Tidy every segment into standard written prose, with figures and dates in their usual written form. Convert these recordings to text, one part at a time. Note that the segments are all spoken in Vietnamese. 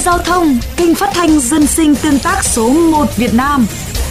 Giao thông, kênh phát thanh dân sinh tương tác số 1 Việt Nam.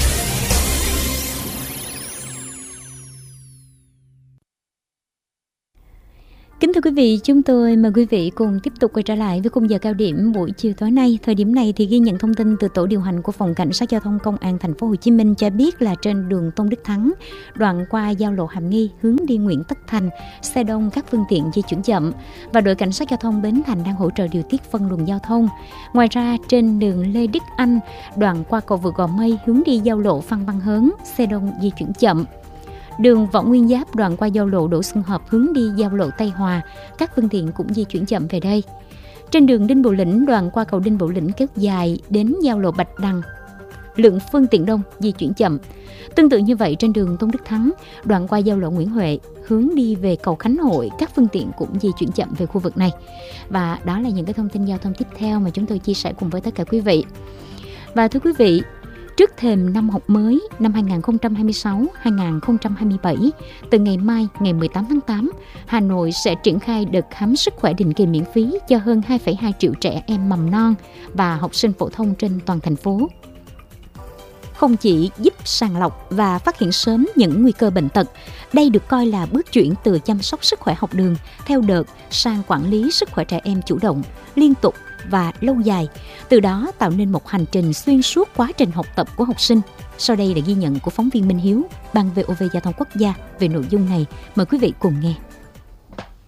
Kính thưa quý vị, chúng tôi mời quý vị cùng tiếp tục quay trở lại với khung giờ cao điểm buổi chiều tối nay. Thời điểm này thì ghi nhận thông tin từ tổ điều hành của Phòng Cảnh sát Giao thông Công an Thành phố Hồ Chí Minh cho biết là trên đường Tôn Đức Thắng, đoạn qua giao lộ Hàm Nghi hướng đi Nguyễn Tất Thành, xe đông các phương tiện di chuyển chậm và đội cảnh sát giao thông Bến Thành đang hỗ trợ điều tiết phân luồng giao thông. Ngoài ra trên đường Lê Đức Anh, đoạn qua cầu vượt Gò Mây hướng đi giao lộ Phan Văn Hớn, xe đông di chuyển chậm. Đường Võ Nguyên Giáp đoạn qua giao lộ Đỗ Xuân Hợp hướng đi giao lộ Tây Hòa, các phương tiện cũng di chuyển chậm về đây. Trên đường Đinh Bộ Lĩnh đoạn qua cầu Đinh Bộ Lĩnh kéo dài đến giao lộ Bạch Đằng, lượng phương tiện đông di chuyển chậm. Tương tự như vậy trên đường Tôn Đức Thắng đoạn qua giao lộ Nguyễn Huệ hướng đi về cầu Khánh Hội, các phương tiện cũng di chuyển chậm về khu vực này. Và đó là những cái thông tin giao thông tiếp theo mà chúng tôi chia sẻ cùng với tất cả quý vị. Và thưa quý vị, trước thềm năm học mới năm 2026-2027, từ ngày mai, ngày 18 tháng 8, Hà Nội sẽ triển khai đợt khám sức khỏe định kỳ miễn phí cho hơn 2,2 triệu trẻ em mầm non và học sinh phổ thông trên toàn thành phố. Không chỉ giúp sàng lọc và phát hiện sớm những nguy cơ bệnh tật, đây được coi là bước chuyển từ chăm sóc sức khỏe học đường theo đợt sang quản lý sức khỏe trẻ em chủ động, liên tục và lâu dài, từ đó tạo nên một hành trình xuyên suốt quá trình học tập của học sinh. Sau đây là ghi nhận của phóng viên Minh Hiếu, Ban VOV Giao thông Quốc gia về nội dung này. Mời quý vị cùng nghe.